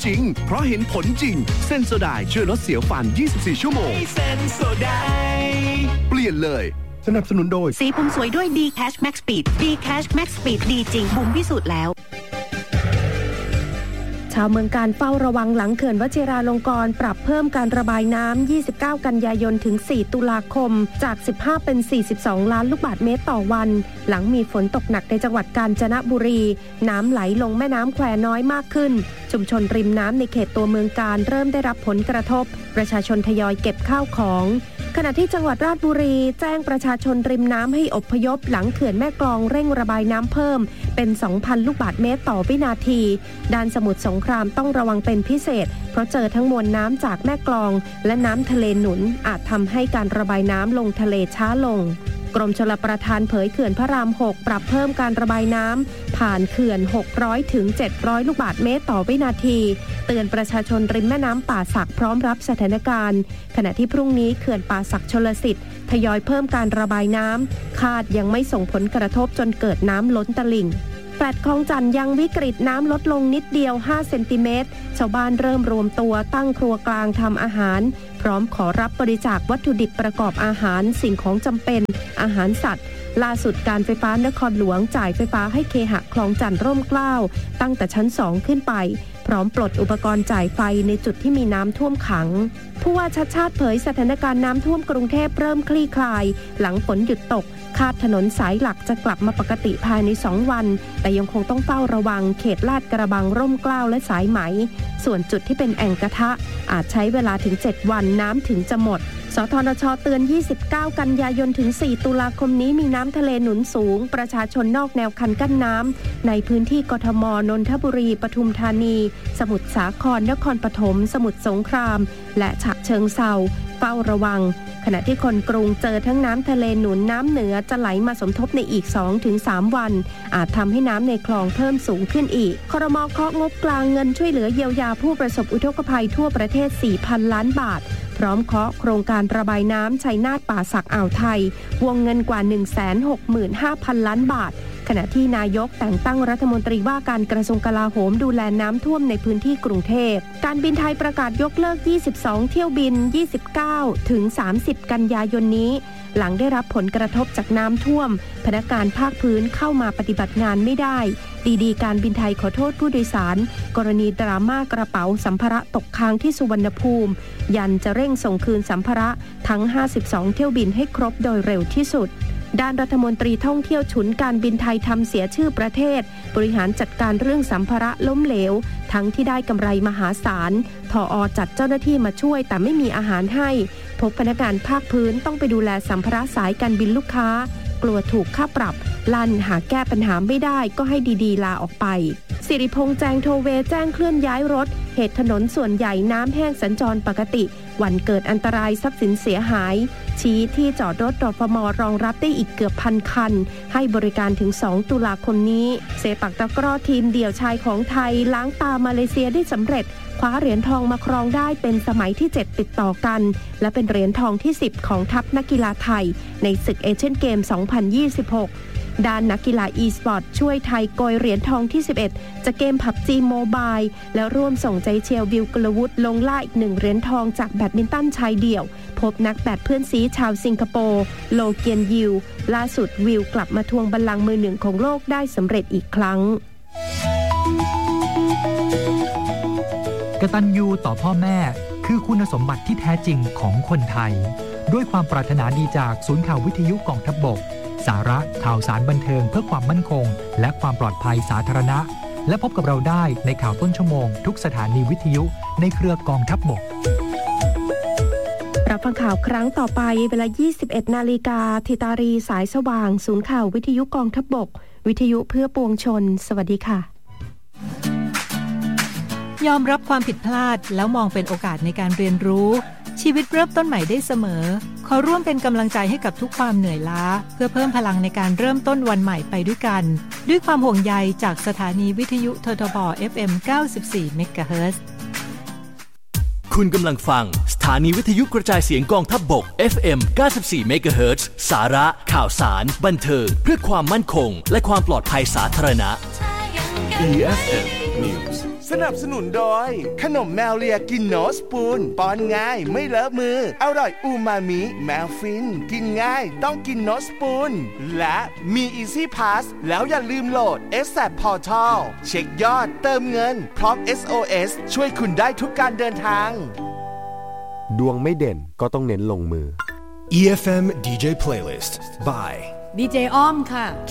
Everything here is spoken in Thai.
จริงเพราะเห็นผลจริงเซนโซไดช่วยลดเสียวฟัน24ชั่วโมงเซนโซไดเปลี่ยนเลยสนับสนุนโดยสีผมสวยด้วย D-Cash Max Speed D-Cash Max Speed ดีจริงบุ๋มพิสูจน์แล้วชาวเมืองการเฝ้าระวังหลังเขื่อนวชิราลงกรณ์ปรับเพิ่มการระบายน้ำ29กันยายนถึง4ตุลาคมจาก15เป็น42ล้านลูกบาศก์เมตรต่อวันหลังมีฝนตกหนักในจังหวัดกาญจนบุรีน้ำไหลลงแม่น้ำแควน้อยมากขึ้นชุมชนริมน้ำในเขตตัวเมืองการเริ่มได้รับผลกระทบประชาชนทยอยเก็บข้าวของขณะที่จังหวัดราชบุรีแจ้งประชาชนริมน้ำให้อพยพหลังเขื่อนแม่กลองเร่งระบายน้ำเพิ่มเป็น 2,000 ลูกบาศก์เมตรต่อวินาทีด้านสมุทรสงครามต้องระวังเป็นพิเศษเพราะเจอทั้งมวลน้ำจากแม่กลองและน้ำทะเลหนุนอาจทำให้การระบายน้ำลงทะเลช้าลงกรมชลประทานเผยเขื่อนพระราม 6 ปรับเพิ่มการระบายน้ำผ่านเขื่อน600ถึง700ลูกบาศก์เมตรต่อวินาทีเตือนประชาชนริมแม่น้ำป่าสักพร้อมรับสถานการณ์ขณะที่พรุ่งนี้เขื่อนป่าสักชลสิทธิ์ทยอยเพิ่มการระบายน้ำคาดยังไม่ส่งผลกระทบจนเกิดน้ำล้นตลิ่งแฟลตคลองจันทน์ยังวิกฤตน้ำลดลงนิดเดียว5เซนติเมตรชาวบ้านเริ่มรวมตัวตั้งครัวกลางทำอาหารพร้อมขอรับบริจาควัตถุดิบประกอบอาหารสิ่งของจำเป็นอาหารสัตว์ล่าสุดการไฟฟ้านครหลวงจ่ายไฟฟ้าให้เคหะคลองจันทน์ร่มเกล้าตั้งแต่ชั้น2ขึ้นไปพร้อมปลดอุปกรณ์จ่ายไฟในจุดที่มีน้ำท่วมขังผู้ว่าชัชชาติเผยสถานการณ์น้ำท่วมกรุงเทพเริ่มคลี่คลายหลังฝนหยุดตกคาดถนนสายหลักจะกลับมาปกติภายใน2วันแต่ยังคงต้องเฝ้าระวังเขตลาดกระบังร่มเกล้าและสายไหมส่วนจุดที่เป็นแอ่งกระทะอาจใช้เวลาถึง7วันน้ำถึงจะหมดสทนช.เตือน29กันยายนถึง4ตุลาคมนี้มีน้ำทะเลหนุนสูงประชาชนนอกแนวคันกั้นน้ำในพื้นที่กทม.นนทบุรีปทุมธานีสมุทรสาครนครปฐมสมุทรสงครามและฉะเชิงเทราเฝ้าระวังขณะที่คนกรุงเจอทั้งน้ำทะเลหนุนน้ำเหนือจะไหลมาสมทบในอีก 2-3 วันอาจทำให้น้ำในคลองเพิ่มสูงขึ้นอีกครม.เคาะงบกลางเงินช่วยเหลือเยียวยาผู้ประสบอุทกภัยทั่วประเทศ 4,000 ล้านบาทพร้อมเคาะโครงการระบายน้ำชัยนาทป่าสักอ่าวไทยวงเงินกว่า 165,000 ล้านบาทขณะที่นายกแต่งตั้งรัฐมนตรีว่าการกระทรวงกลาโหมดูแลน้ำท่วมในพื้นที่กรุงเทพการบินไทยประกาศยกเลิก22เที่ยวบิน29ถึง30กันยายนนี้หลังได้รับผลกระทบจากน้ำท่วมพนักงานภาคพื้นเข้ามาปฏิบัติงานไม่ได้ดีๆการบินไทยขอโทษผู้โดยสารกรณีดราม่ากระเป๋าสัมภาระตกค้างที่สุวรรณภูมิยันจะเร่งส่งคืนสัมภาระทั้ง52เที่ยวบินให้ครบโดยเร็วที่สุดด้านรัฐมนตรีท่องเที่ยวฉุนการบินไทยทำเสียชื่อประเทศบริหารจัดการเรื่องสัมภาระล้มเหลวทั้งที่ได้กำไรมหาศาลทอ.จัดเจ้าหน้าที่มาช่วยแต่ไม่มีอาหารให้พบพนักงานภาคพื้นต้องไปดูแลสัมภาระสายการบินลูกค้ากลัวถูกค่าปรับลั่นหาแก้ปัญหาไม่ได้ก็ให้ดีๆลาออกไปสิริพงษ์แจงโทเวแจ้งเคลื่อนย้ายรถเหตุถนนส่วนใหญ่น้ำแห้งสัญจรปกติวันเกิดอันตรายทรัพย์สินเสียหายชี้ที่จอดรถรฟม.รองรับได้อีกเกือบ1,000 คันให้บริการถึง2ตุลาคมนี้เซปักตะกร้อทีมเดี่ยวชายของไทยล้างตามาเลเซียได้สำเร็จคว้าเหรียญทองมาครองได้เป็นสมัยที่7ติดต่อกันและเป็นเหรียญทองที่10ของทัพนักกีฬาไทยในศึกเอเชียนเกม 2026 ด้านนักกีฬา e-sport ช่วยไทยโกยเหรียญทองที่11จากเกม PUBG Mobile และร่วมส่งใจเชียร์วิวกลวุฒิลงล่าอีก1เหรียญทองจากแบดมินตันชายเดี่ยวพบนักแบดเพื่อนซีชาวสิงคโปร์โลเกียนยิวล่าสุดวิวกลับมาทวงบัลลังก์มือหนึ่งของโลกได้สำเร็จอีกครั้งกตัญญูต่อพ่อแม่คือคุณสมบัติที่แท้จริงของคนไทยด้วยความปรารถนาดีจากศูนย์ข่าววิทยุกองทัพบกสาระข่าวสารบันเทิงเพื่อความมั่นคงและความปลอดภัยสาธารณะและพบกับเราได้ในข่าวต้นชั่วโมงทุกสถานีวิทยุในเครือกองทัพบกรับฟังข่าวครั้งต่อไปเวลา 21 นาฬิกาธิตารีสายสว่างศูนย์ข่าววิทยุกองทัพบกวิทยุเพื่อปวงชนสวัสดีค่ะยอมรับความผิดพลาดแล้วมองเป็นโอกาสในการเรียนรู้ชีวิตเริ่มต้นใหม่ได้เสมอขอร่วมเป็นกำลังใจให้กับทุกความเหนื่อยล้าเพื่อเพิ่มพลังในการเริ่มต้นวันใหม่ไปด้วยกันด้วยความห่วงใยจากสถานีวิทยุททบ FM 94 เมกะเฮิรตซ์คุณกำลังฟังสถานีวิทยุกระจายเสียงกองทัพบก FM 94 เมกะเฮิรตซ์สาระข่าวสารบันเทิงเพื่อความมั่นคงและความปลอดภัยสาธารณะ EFM News สนับสนุนโดยขนมแมวเลียกินโนสปูนป้อนง่ายไม่เลอะมืออร่อยอูมามิแมวฟินกินง่ายต้องกินโนสปูนและมี Easy Pass แล้วอย่าลืมโหลด SAP Portal เช็คยอดเติมเงินพร้อม SOS ช่วยคุณได้ทุกการเดินทางดวงไม่เด่นก็ต้องเน้นลงมือ EFM DJ Playlist by ดีเจอ้อมค่ะ